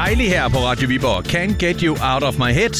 dejligt her på Radio Viborg. Can't Get You Out of My Head,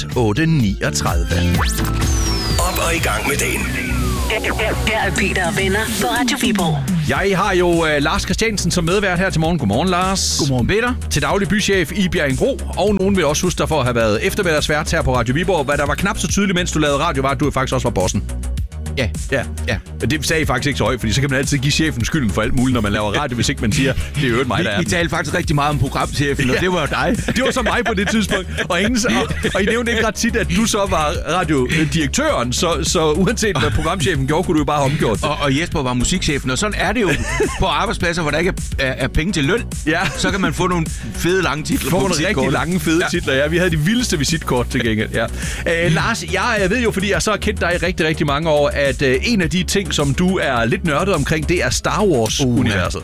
8:39. Op og i gang med dagen. Her er Peter og venner på Radio Viborg. Jeg har jo Lars Christiansen som medvært her til morgen. Godmorgen, Lars. Godmorgen, Peter. Til daglig bychef i Bjerringbro. Og nogen vil også huske dig for at have været eftermiddagsvært her på Radio Viborg. Hvad der var knap så tydeligt, mens du lavede radio, var, at du faktisk også var bossen. Ja. Men det sagde I faktisk ikke så højt, fordi så kan man altid give chefen skylden for alt muligt, når man laver radio, hvis ikke man siger, det er jo mig, der er. I talte faktisk rigtig meget om programchefen, og det var jo dig. Det var så mig på det tidspunkt. Og I nævnte ikke ret tit, at du så var radiodirektøren, så uanset hvad programchefen gjorde, kunne du jo bare have omgjort det. Og Jesper var musikchefen, og sådan er det jo på arbejdspladser, hvor der ikke er penge til løn. Ja. Så kan man få nogle fede lange titler på visitkort. Rigtig lange fede titler, ja. Vi havde de vildeste visitkort til gengæld, ja. Lars, jeg ved jo, fordi jeg så har kendt dig i rigtig, rigtig mange år, at en af de ting, som du er lidt nørdet omkring, det er Star Wars-universet.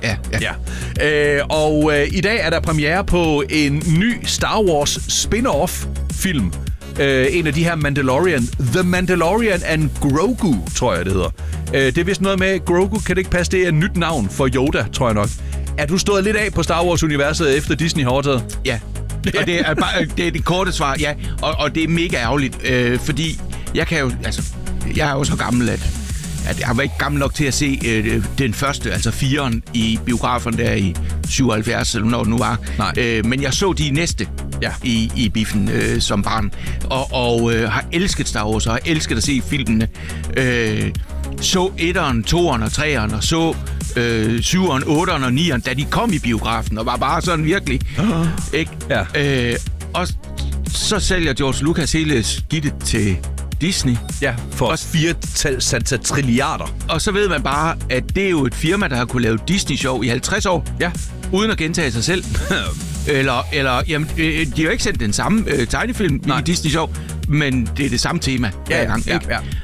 Ja. I dag er der premiere på en ny Star Wars spin-off-film. En af de her Mandalorian. The Mandalorian and Grogu, tror jeg, det hedder. Det er vist noget med Grogu, kan det ikke passe? Det er et nyt navn for Yoda, tror jeg nok. Er du stået lidt af på Star Wars-universet, efter Disney har overtaget? Ja. Og det er det korte svar, ja. Og det er mega ærgerligt, fordi jeg er jo så gammel, at jeg var ikke gammel nok til at se den første, altså 4'eren i biografen der i 77, eller når det nu var. Men jeg så de næste i biffen som barn, og har elsket Star Wars, og har elsket at se filmene. Så 1'eren, 2'eren og 3'eren, og så 7'eren, 8'eren og 9'eren, da de kom i biografen, og var bare sådan virkelig. Ikke? Ja. Og så sælger George Lucas hele skidtet til Disney. Ja, for 4 trilliarder. Og så ved man bare, at det er jo et firma, der har kunne lave Disney-show i 50 år. Ja. Uden at gentage sig selv. eller jamen, de har jo ikke sendt den samme tegnefilm i Disney-show, men det er det samme tema hver gang. Ja.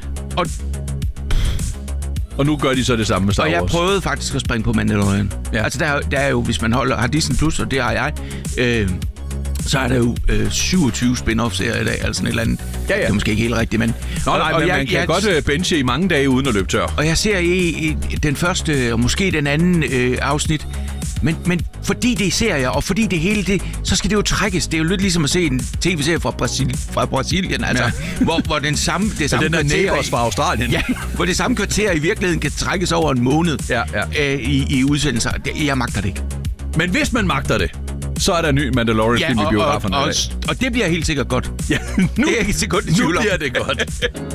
Og nu gør de så det samme med Star Wars. Og jeg prøvede faktisk at springe på Mandalorian. Ja. Altså, der er jo, hvis man har Disney Plus, og det har jeg, så er der jo 27 spin-off-serier i dag, altså sådan et eller andet. Ja. Det er måske ikke helt rigtigt, men... men man kan godt benche i mange dage uden at løbe tør. Og jeg ser i den første, og måske den anden afsnit, men fordi det er serier, og fordi det hele det, så skal det jo trækkes. Det er jo lidt ligesom at se en tv-serie fra Brasilien, altså, hvor det samme kvarter fra Australien. Ja, hvor det samme kvarter i virkeligheden kan trækkes over en måned i udsendelser. Jeg magter det ikke. Men hvis man magter det, så er der en ny Mandalorian-film i biograferne. Og det bliver helt sikkert godt. Ja, nu det er ikke sekund i tvivl om. Nu bliver det godt.